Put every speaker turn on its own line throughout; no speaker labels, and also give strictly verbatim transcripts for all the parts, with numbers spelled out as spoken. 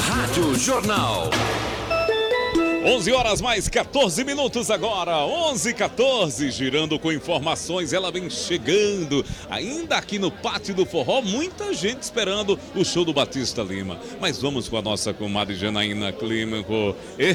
Rádio Jornal.
onze horas mais quatorze minutos agora, onze e quatorze, girando com informações, ela vem chegando, ainda aqui no Pátio do Forró, muita gente esperando o show do Batista Lima, mas vamos com a nossa comadre Janaína Clímaco.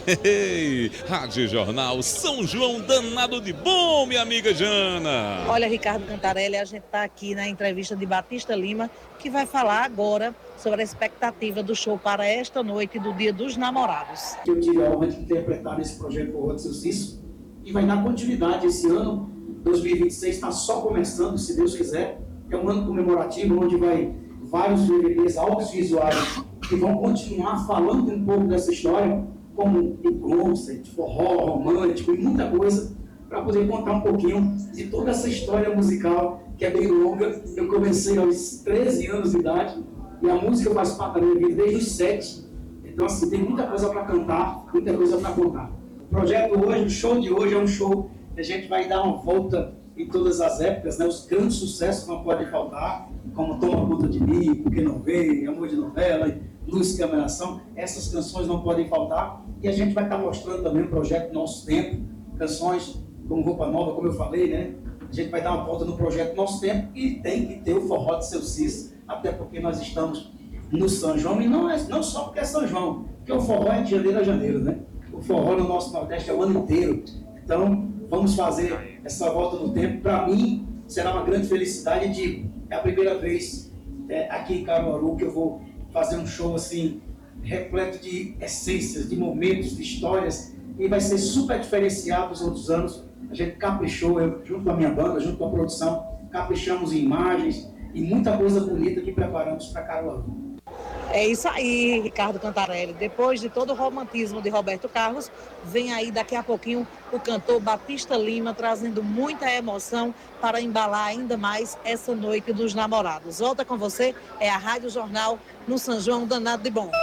Ei, Rádio Jornal, São João danado de bom, minha amiga Jana.
Olha, Ricardo Cantarelli, a gente está aqui na entrevista de Batista Lima, que vai falar agora sobre a expectativa do show para esta noite do Dia dos Namorados.
Eu tive a honra de interpretar esse projeto Forró de Sucesso e vai dar continuidade esse ano. dois mil e vinte e seis está só começando, se Deus quiser. É um ano comemorativo onde vai vários D V Ds audiovisuais que vão continuar falando um pouco dessa história, como o conceito, forró, romântico e muita coisa, para poder contar um pouquinho de toda essa história musical que é bem longa. Eu comecei aos treze anos de idade e a música faz parte da minha vida desde os sete. Então, assim, tem muita coisa para cantar, muita coisa para contar. O projeto hoje, o show de hoje é um show que a gente vai dar uma volta em todas as épocas, né? Os grandes sucessos não podem faltar, como Toma Conta de Mim, Por Que Não Vem, Amor de Novela, Luz e Cameração. Essas canções não podem faltar. E a gente vai estar mostrando também o projeto Nosso Tempo, canções como Roupa Nova, como eu falei, né? A gente vai dar uma volta no projeto Nosso Tempo e tem que ter o forró de Seu Cis, até porque nós estamos no São João, e não, é, não só porque é São João, porque o forró é de janeiro a janeiro, né? O forró no nosso Nordeste é o ano inteiro. Então, vamos fazer essa volta no tempo. Para mim, será uma grande felicidade de... É a primeira vez é, aqui em Caruaru que eu vou fazer um show assim, repleto de essências, de momentos, de histórias, e vai ser super diferenciado dos outros anos. A gente caprichou, eu, junto com a minha banda, junto com a produção, caprichamos em imagens e muita coisa bonita que preparamos para Caruaru.
É isso aí, Ricardo Cantarelli. Depois de todo o romantismo de Roberto Carlos, vem aí daqui a pouquinho o cantor Batista Lima, trazendo muita emoção para embalar ainda mais essa noite dos namorados. Volta com você, é a Rádio Jornal no São João danado de bom.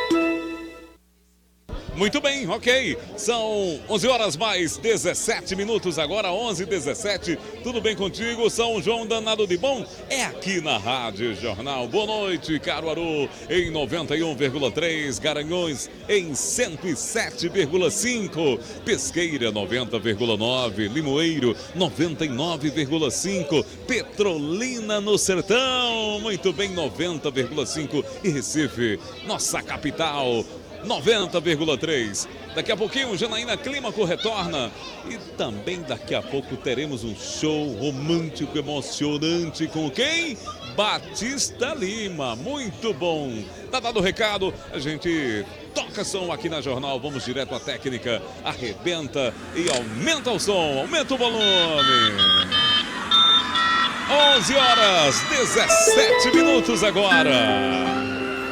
Muito bem, ok. São onze horas mais dezessete minutos agora, onze e dezessete. Tudo bem contigo? São João danado de bom? É aqui na Rádio Jornal. Boa noite, Caruaru em noventa e um vírgula três, Garanhuns em cento e sete vírgula cinco, Pesqueira noventa vírgula nove, Limoeiro noventa e nove vírgula cinco, Petrolina no Sertão, muito bem, noventa vírgula cinco e Recife, nossa capital, noventa vírgula três. Daqui a pouquinho, Janaína Clímaco retorna. E também daqui a pouco teremos um show romântico, emocionante com quem? Batista Lima. Muito bom. Tá dado o recado, a gente toca som aqui na Jornal. Vamos direto à técnica. Arrebenta e aumenta o som. Aumenta o volume. onze horas, dezessete minutos agora.